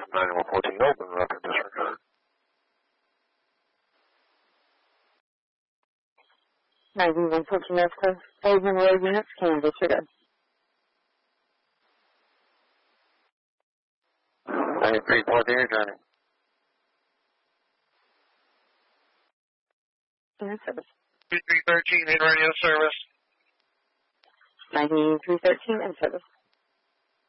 9114 open, roger, disregard. 9114 Oscar, Open Road units can disregard. 9314, journey. In service. 2313 in radio service. 9313 in service.